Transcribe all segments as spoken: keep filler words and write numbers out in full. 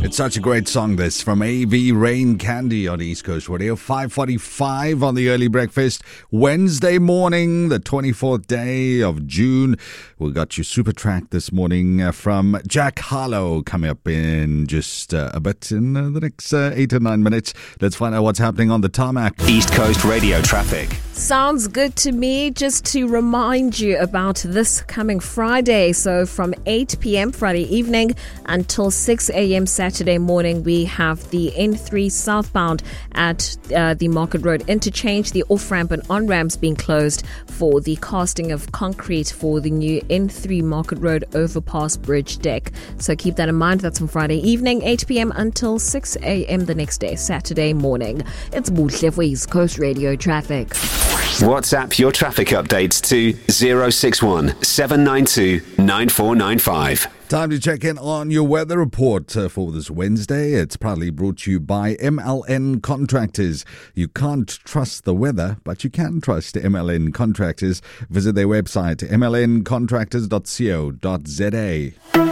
It's such a great song, this, from A V Rain Candy on East Coast Radio. five forty-five on the early breakfast. Wednesday morning, the twenty-fourth day of June. We got your super track this morning uh, from Jack Harlow coming up in just uh, a bit in uh, the next uh, eight or nine minutes. Let's find out what's happening on the tarmac. East Coast Radio traffic. Sounds good to me. Just to remind you about this coming Friday. So from eight p.m. Friday evening until six a.m. Saturday morning, we have the N three southbound at uh, the Market Road interchange. The off-ramp and on-ramps being closed for the casting of concrete for the new N three Market Road overpass bridge deck. So keep that in mind. That's on Friday evening, eight p.m. until six a.m. the next day, Saturday morning. It's Buhle for East Coast Radio traffic. WhatsApp your traffic updates to zero six one seven nine two nine four nine five. Time to check in on your weather report uh, for this Wednesday. It's proudly brought to you by M L N Contractors. You can't trust the weather, but you can trust M L N Contractors. Visit their website, m l n contractors dot co dot z a.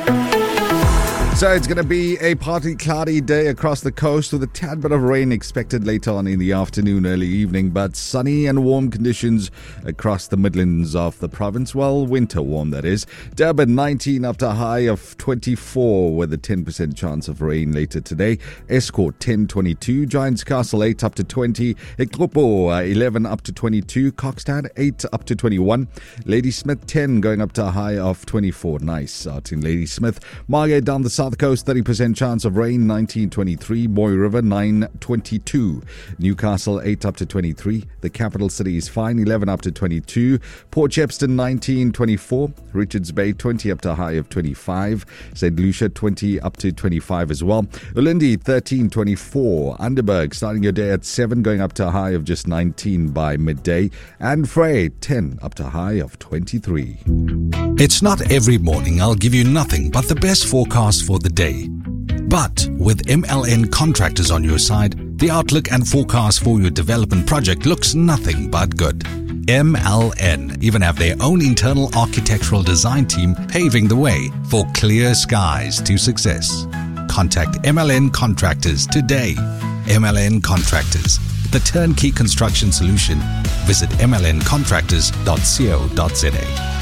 So it's going to be a partly cloudy day across the coast with a tad bit of rain expected later on in the afternoon, early evening, but sunny and warm conditions across the Midlands of the province. Well, winter warm, that is. Durban nineteen up to a high of twenty-four with a ten percent chance of rain later today. Escort ten twenty-two, Giants Castle eight up to twenty, Eklopo uh, eleven up to twenty-two, Kokstad eight up to twenty-one, Ladysmith ten going up to a high of twenty-four. Nice out in Ladysmith. Margate down the south South Coast, thirty percent chance of rain, nineteen twenty-three. Moy River, nine twenty-two. Newcastle, eight up to twenty-three. The capital city is fine, eleven up to twenty-two. Port Shepstone, nineteen twenty-four. Richards Bay, twenty up to a high of twenty-five. Saint Lucia, twenty up to twenty-five as well. Ulindi, thirteen twenty-four. Underberg, starting your day at seven, going up to a high of just nineteen by midday. And Frey, ten up to a high of twenty-three. It's not every morning I'll give you nothing but the best forecast for the day. But with M L N Contractors on your side, the outlook and forecast for your development project looks nothing but good. M L N even have their own internal architectural design team paving the way for clear skies to success. Contact M L N Contractors today. M L N Contractors, the turnkey construction solution. Visit m l n contractors dot co dot z a.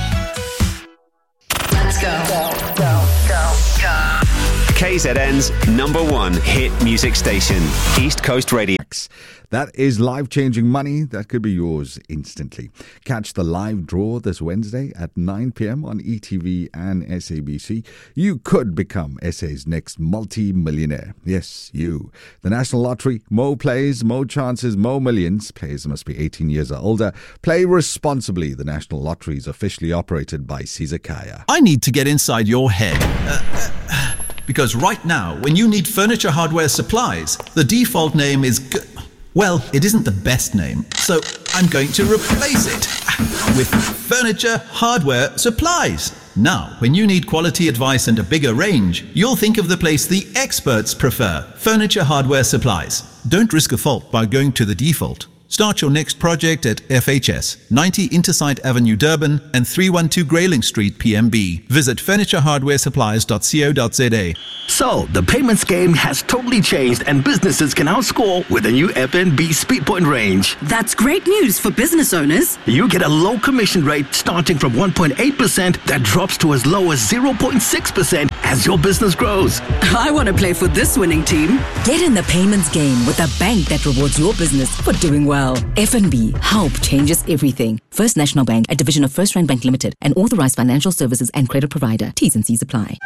Let's go. Go, go, go, go. K Z N's number one hit music station, East Coast Radio. That is life-changing money that could be yours instantly. Catch the live draw this Wednesday at nine p.m. on E T V and S A B C. You could become S A's next multi-millionaire. Yes, you. The National Lottery, more plays, more chances, more millions. Players must be eighteen years or older. Play responsibly. The National Lottery is officially operated by Caesar Kaya. I need to get inside your head. Uh, uh, because right now, when you need furniture hardware supplies, the default name is... G- Well, it isn't the best name, so I'm going to replace it with Furniture Hardware Supplies. Now, when you need quality advice and a bigger range, you'll think of the place the experts prefer, Furniture Hardware Supplies. Don't risk a fault by going to the default. Start your next project at F H S, ninety Intersite Avenue, Durban, and three one two Grayling Street, P M B. Visit furniture hardware supplies dot co dot z a. So, the payments game has totally changed and businesses can now score with the new F N B SpeedPoint range. That's great news for business owners. You get a low commission rate starting from one point eight percent that drops to as low as zero point six percent as your business grows. I want to play for this winning team. Get in the payments game with a bank that rewards your business for doing well. F N B, help changes everything. First National Bank, a division of First Rand Bank Limited, an authorized financial services and credit provider. T's and C's apply.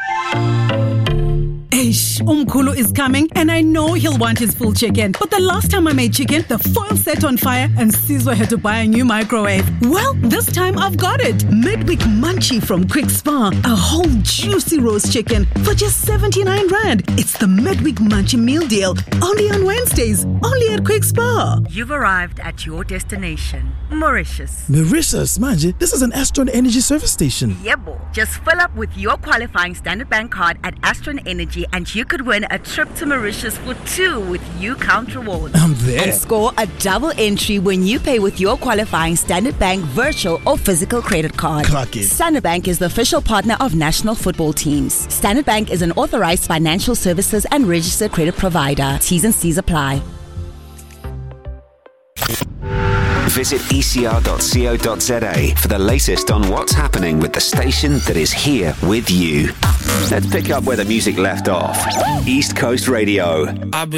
Ish, Umkhulu is coming and I know he'll want his full chicken. But the last time I made chicken, the foil set on fire and Sizwe had to buy a new microwave. Well, this time I've got it. Midweek Munchie from Quick Spa. A whole juicy roast chicken for just seventy-nine rand. It's the Midweek Munchie meal deal. Only on Wednesdays. Only at Quick Spa. You've arrived at your destination, Mauritius. Mauritius, manje, this is an Astron Energy service station. Yebo. Just fill up with your qualifying Standard Bank card at Astron Energy and And you could win a trip to Mauritius for two with U Count Rewards. I'm there. And score a double entry when you pay with your qualifying Standard Bank virtual or physical credit card. Clock it. Standard Bank is the official partner of national football teams. Standard Bank is an authorized financial services and registered credit provider. T's and C's apply. Visit e c r dot co dot z a for the latest on what's happening with the station that is here with you. Let's pick up where the music left off. East Coast Radio. I've been